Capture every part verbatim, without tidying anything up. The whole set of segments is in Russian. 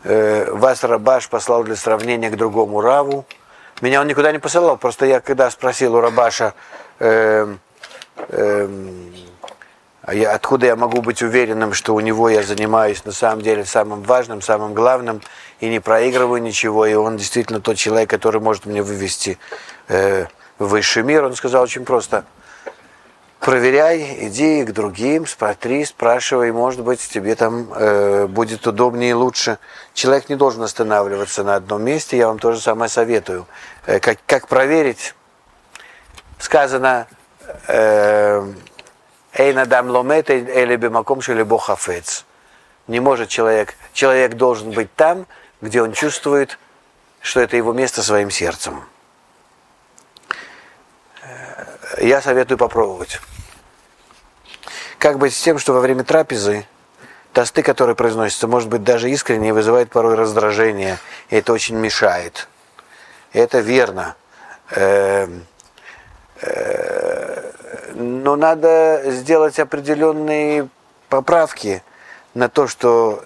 э, вас Рабаш послал для сравнения к другому Раву. Меня он никуда не посылал, просто я когда спросил у Рабаша, э, э, а я, откуда я могу быть уверенным, что у него я занимаюсь на самом деле самым важным, самым главным, и не проигрываю ничего, и он действительно тот человек, который может мне вывести э, в высший мир. Он сказал очень просто: проверяй, иди к другим, смотри, спрашивай, может быть, тебе там э, будет удобнее и лучше. Человек не должен останавливаться на одном месте, я вам тоже самое советую. Э, как, как проверить? Сказано... Э, Эйнадам ломет или бимаком шелебо хафец. Не может человек, человек должен быть там, где он чувствует, что это его место своим сердцем. Я советую попробовать. Как быть с тем, что во время трапезы тосты, которые произносятся, может быть, даже искренне, вызывают порой раздражение, и это очень мешает. И это верно. Но надо сделать определенные поправки на то, что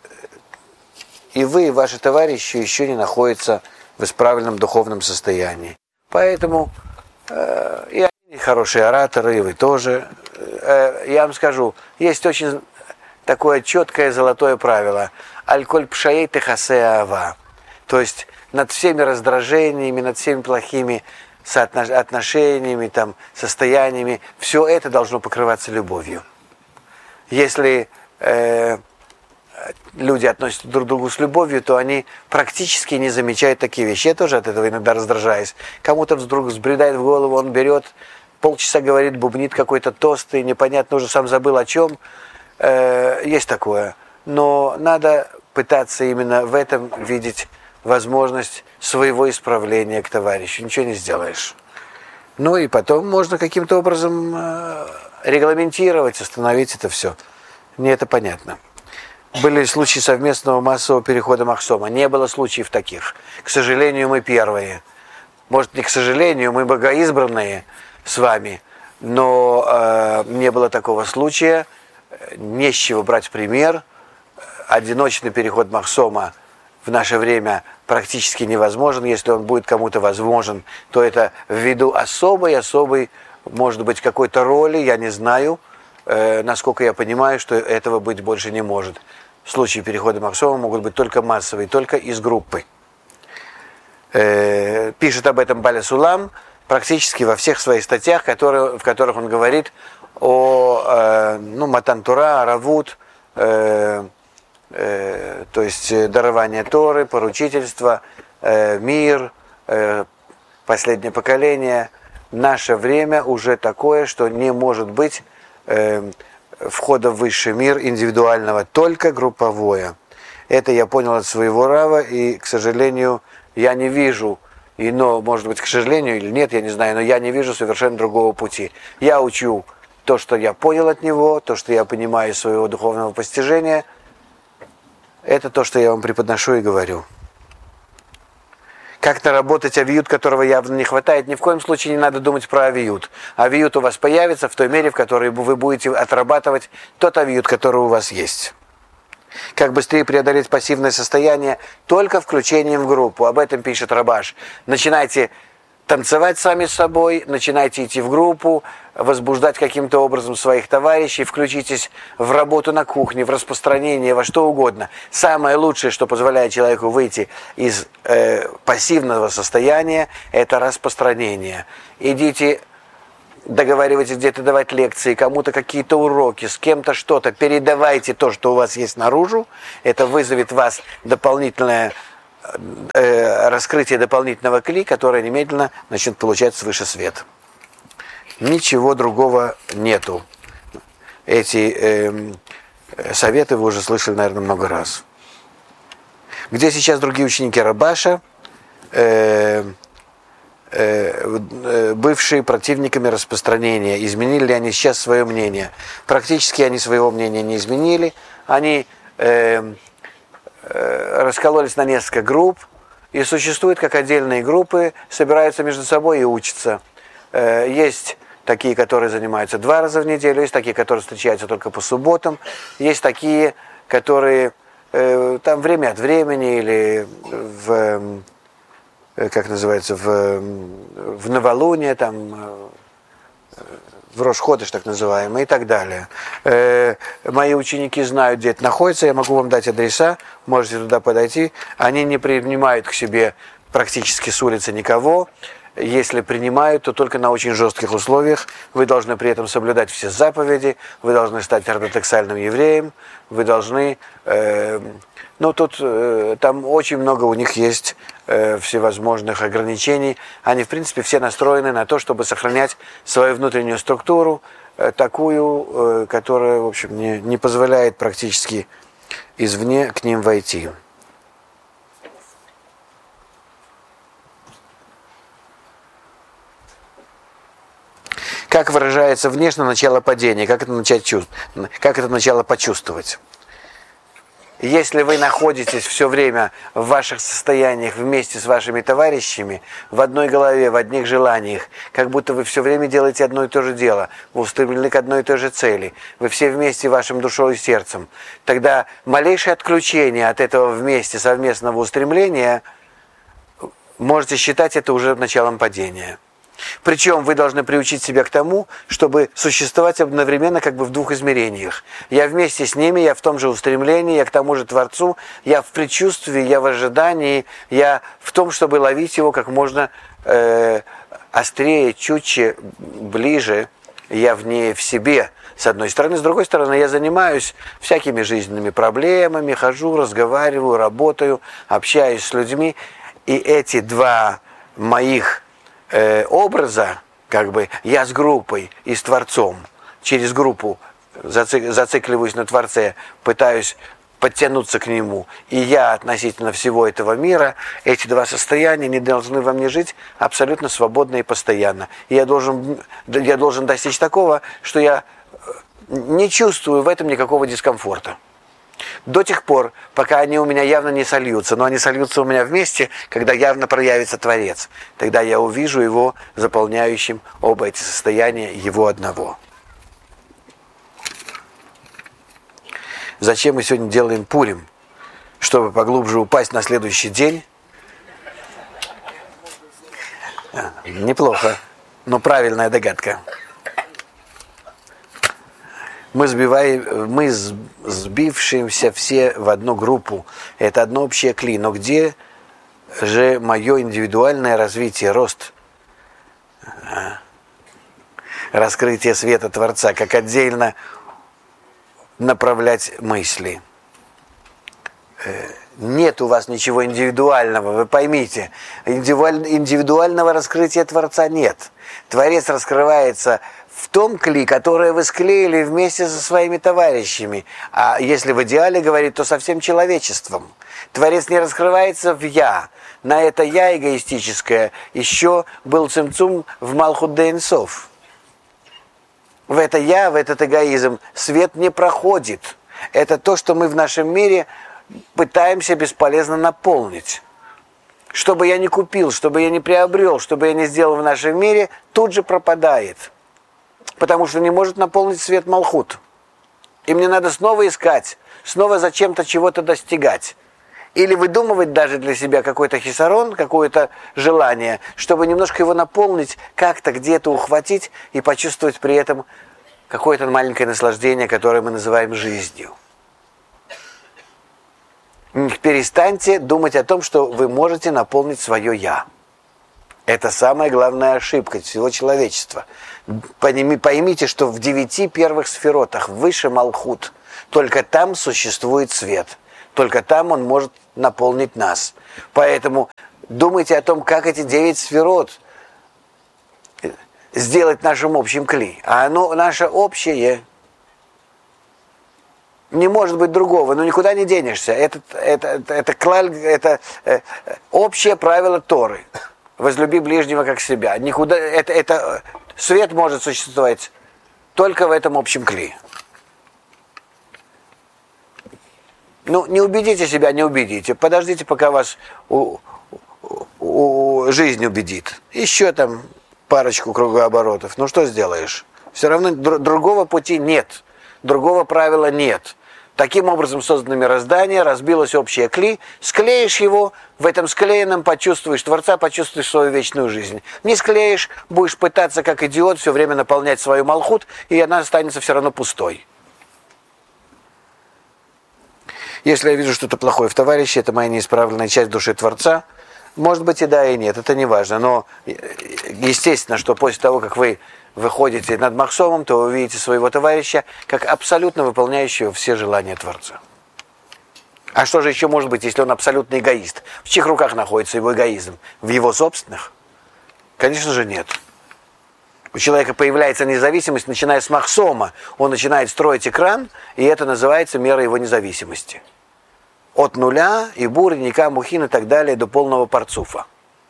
и вы, и ваши товарищи еще не находятся в исправленном духовном состоянии. Поэтому э, и они хорошие ораторы, и вы тоже. Э, я вам скажу, есть очень такое четкое золотое правило. Аль-коль пшаей техасе ава. То есть над всеми раздражениями, над всеми плохими отношениями, там, состояниями, все это должно покрываться любовью. Если э, люди относятся друг к другу с любовью, то они практически не замечают такие вещи. Я тоже от этого иногда раздражаюсь. Кому-то вдруг взбредает в голову, он берет, полчаса говорит, бубнит какой-то тост, и непонятно, уже сам забыл о чем. Э, есть такое. Но надо пытаться именно в этом видеть возможность своего исправления к товарищу. Ничего не сделаешь. Ну и потом можно каким-то образом э, регламентировать, остановить это все. Мне это понятно. Были случаи совместного массового перехода Махсома. Не было случаев таких. К сожалению, мы первые. Может, не к сожалению, мы богоизбранные с вами, но э, не было такого случая. Не с чего брать пример. Одиночный переход Махсома в наше время практически невозможен. Если он будет кому-то возможен, то это ввиду особой-особой, может быть, какой-то роли, я не знаю, э, насколько я понимаю, что этого быть больше не может. Случаи перехода Махсома могут быть только массовые, только из группы. Э, пишет об этом Баля Сулам практически во всех своих статьях, которые, в которых он говорит о э, ну, Матан Тора, Аравут, э, э, то есть дарование Торы, поручительство, э, мир, э, последнее поколение. Наше время уже такое, что не может быть э, входа в высший мир индивидуального, только групповое. Это я понял от своего рава, и, к сожалению, я не вижу, и, но, может быть, к сожалению или нет, я не знаю, но я не вижу совершенно другого пути. Я учу то, что я понял от него, то, что я понимаю из своего духовного постижения. Это то, что я вам преподношу и говорю. Как наработать авиют, которого явно не хватает? Ни в коем случае не надо думать про авиют. Авиют у вас появится в той мере, в которой вы будете отрабатывать тот авиют, который у вас есть. Как быстрее преодолеть пассивное состояние? Только включением в группу. Об этом пишет Рабаш. Начинайте танцевать сами с собой, начинайте идти в группу, возбуждать каким-то образом своих товарищей, включитесь в работу на кухне, в распространение, во что угодно. Самое лучшее, что позволяет человеку выйти из э, пассивного состояния, это распространение. Идите, договаривайтесь где-то давать лекции, кому-то какие-то уроки, с кем-то что-то, передавайте то, что у вас есть наружу, это вызовет в вас дополнительное э, раскрытие дополнительного кли, которое немедленно начнет получать свыше свет. Ничего другого нету. Эти э, советы вы уже слышали, наверное, много раз. Где сейчас другие ученики Рабаша? Э, бывшие противниками распространения, изменили ли они сейчас свое мнение? Практически они своего мнения не изменили. Они э, э, раскололись на несколько групп и существуют как отдельные группы, собираются между собой и учатся. Э, есть такие, которые занимаются два раза в неделю, есть такие, которые встречаются только по субботам, есть такие, которые э, там время от времени или в, э, как называется, в, в новолуние, там, э, в Рош-ходыш так называемый и так далее. Э, мои ученики знают, где это находится, я могу вам дать адреса, можете туда подойти. Они не принимают к себе практически с улицы никого. Если принимают, то только на очень жестких условиях. Вы должны при этом соблюдать все заповеди, вы должны стать ортодоксальным евреем, вы должны... Э, ну, тут э, там очень много у них есть э, всевозможных ограничений. Они, в принципе, все настроены на то, чтобы сохранять свою внутреннюю структуру, э, такую, э, которая, в общем, не, не позволяет практически извне к ним войти. Как выражается внешне начало падения, как это начать чувствовать, как это начало почувствовать. Если вы находитесь все время в ваших состояниях вместе с вашими товарищами, в одной голове, в одних желаниях, как будто вы все время делаете одно и то же дело, вы устремлены к одной и той же цели, вы все вместе вашим душой и сердцем, тогда малейшее отключение от этого вместе совместного устремления, можете считать это уже началом падения. Причем вы должны приучить себя к тому, чтобы существовать одновременно как бы в двух измерениях. Я вместе с ними, я в том же устремлении, я к тому же Творцу, я в предчувствии, я в ожидании, я в том, чтобы ловить его как можно э, острее, чутче, ближе, я в ней в себе. С одной стороны, с другой стороны, я занимаюсь всякими жизненными проблемами, хожу, разговариваю, работаю, общаюсь с людьми. И эти два моих образа, как бы я с группой и с Творцом, через группу зацик, зацикливаюсь на Творце, пытаюсь подтянуться к Нему, и я относительно всего этого мира, эти два состояния не должны во мне жить абсолютно свободно и постоянно. И я должен, я должен достичь такого, что я не чувствую в этом никакого дискомфорта. До тех пор, пока они у меня явно не сольются, но они сольются у меня вместе, когда явно проявится Творец. Тогда я увижу его заполняющим оба эти состояния, его одного. Зачем мы сегодня делаем Пурим? Чтобы поглубже упасть на следующий день? Неплохо, но правильная догадка. Мы, сбиваем, мы сбившимся все в одну группу. Это одно общее кли. Но где же мое индивидуальное развитие, рост? Раскрытие света Творца, как отдельно направлять мысли. Нет у вас ничего индивидуального, вы поймите. Индивидуального раскрытия Творца нет. Творец раскрывается в том кли, которое вы склеили вместе со своими товарищами. А если в идеале говорить, то со всем человечеством. Творец не раскрывается в «я». На это «я» эгоистическое еще был цимцум в Малхут де Эйн-Соф. В это «я», в этот эгоизм свет не проходит. Это то, что мы в нашем мире пытаемся бесполезно наполнить. Что бы я ни купил, что бы я ни приобрел, что бы я ни сделал в нашем мире, тут же пропадает. Потому что не может наполнить свет Малхут. И мне надо снова искать, снова зачем-то чего-то достигать. Или выдумывать даже для себя какой-то хисарон, какое-то желание, чтобы немножко его наполнить, как-то где-то ухватить и почувствовать при этом какое-то маленькое наслаждение, которое мы называем жизнью. Перестаньте думать о том, что вы можете наполнить свое «я». Это самая главная ошибка всего человечества. Поймите, что в девяти первых сферотах, выше Малхут, только там существует свет. Только там он может наполнить нас. Поэтому думайте о том, как эти девять сферот сделать нашим общим кли. А оно наше общее. Не может быть другого, но никуда не денешься. Это, это, это, это, клаль, это э, общее правило Торы. Возлюби ближнего как себя. Никуда, это, это, свет может существовать только в этом общем кли. Ну, не убедите себя, не убедите. Подождите, пока вас у, у, у, жизнь убедит. Еще там парочку кругооборотов. Ну, что сделаешь? Все равно др- другого пути нет. Другого правила нет. Таким образом создано мироздание, разбилось общее кли, склеишь его, в этом склеенном почувствуешь Творца, почувствуешь свою вечную жизнь. Не склеишь, будешь пытаться, как идиот, все время наполнять свою малхут, и она останется все равно пустой. Если я вижу что-то плохое в товарище, это моя неисправленная часть души Творца. Может быть и да, и нет, это не важно. Но естественно, что после того, как вы выходите над Махсомом, то вы увидите своего товарища как абсолютно выполняющего все желания Творца. А что же еще может быть, если он абсолютный эгоист? В чьих руках находится его эгоизм? В его собственных? Конечно же нет. У человека появляется независимость, начиная с Махсома. Он начинает строить экран, и это называется мера его независимости. От нуля, и буры, ника, мухин и так далее, до полного парцуфа.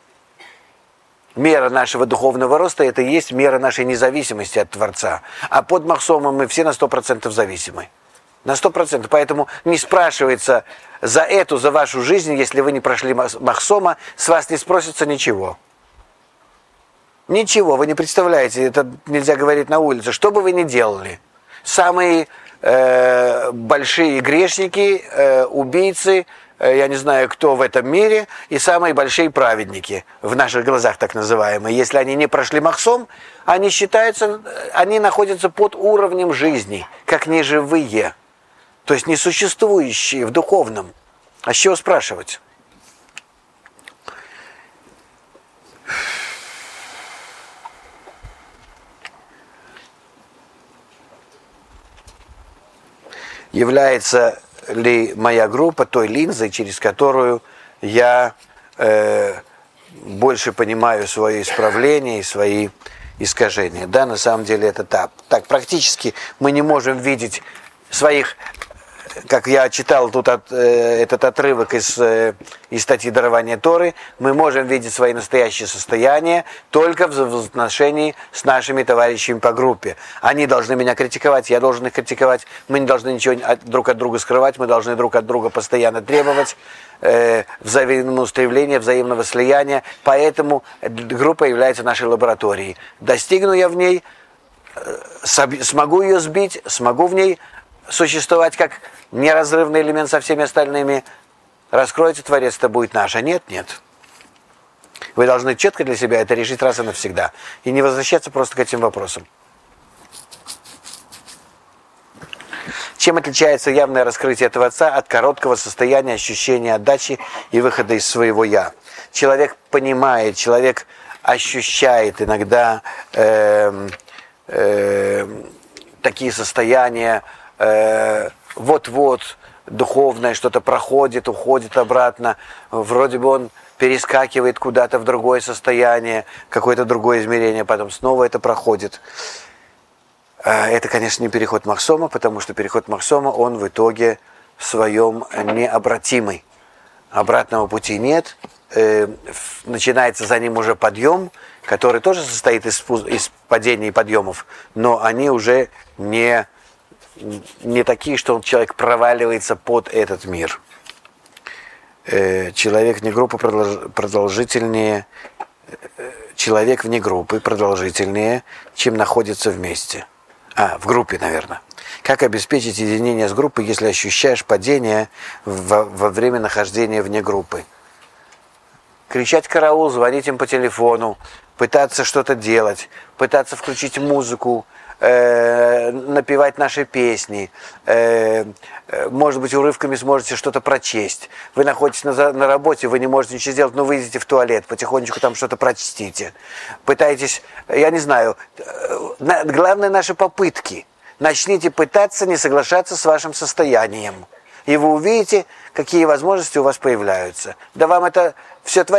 Мера нашего духовного роста – это и есть мера нашей независимости от Творца. А под Махсомом мы все на сто процентов зависимы. На сто процентов. Поэтому не спрашивается за эту, за вашу жизнь, если вы не прошли Махсома, с вас не спросится ничего. Ничего, вы не представляете, это нельзя говорить на улице. Что бы вы ни делали, самые э, большие грешники, э, убийцы, я не знаю, кто в этом мире, и самые большие праведники, в наших глазах так называемые. Если они не прошли Махсом, они считаются, они находятся под уровнем жизни, как неживые, то есть несуществующие в духовном. А с чего спрашивать? Является ли моя группа той линзой, через которую я э, больше понимаю свои исправления и свои искажения? Да, на самом деле это так. Так, практически мы не можем видеть своих, как я читал тут от, э, этот отрывок из, э, из статьи «Дарование Торы», мы можем видеть свои настоящие состояния только в взаимоотношении с нашими товарищами по группе. Они должны меня критиковать, я должен их критиковать, мы не должны ничего друг от друга скрывать, мы должны друг от друга постоянно требовать э, взаимного устремления, взаимного слияния, поэтому группа является нашей лабораторией. Достигну я в ней, э, смогу ее сбить, смогу в ней существовать как неразрывный элемент со всеми остальными, раскроется Творец, это будет наш, а нет, нет. Вы должны четко для себя это решить раз и навсегда, и не возвращаться просто к этим вопросам. Чем отличается явное раскрытие Творца от короткого состояния ощущения отдачи и выхода из своего «я»? Человек понимает, человек ощущает иногда э, э, такие состояния, э, вот-вот духовное что-то проходит, уходит обратно, вроде бы он перескакивает куда-то в другое состояние, какое-то другое измерение, потом снова это проходит. Это, конечно, не переход Махсома, потому что переход Махсома, он в итоге в своем необратимый. Обратного пути нет, начинается за ним уже подъем, который тоже состоит из, из падений и подъемов, но они уже не... не такие, что человек проваливается под этот мир. Человек вне группы продолжительнее, человек вне группы продолжительнее, чем находится вместе. А, в группе, наверное. Как обеспечить единение с группой, если ощущаешь падение во, во время нахождения вне группы? Кричать караул, звонить им по телефону, пытаться что-то делать, пытаться включить музыку, Э, напевать наши песни, э, э, может быть, урывками сможете что-то прочесть. Вы находитесь на, на работе, вы не можете ничего сделать, но вы идите в туалет, потихонечку там что-то прочтите. Пытаетесь, я не знаю, э, на, главное наши попытки. Начните пытаться не соглашаться с вашим состоянием. И вы увидите, какие возможности у вас появляются. Да вам это все творится.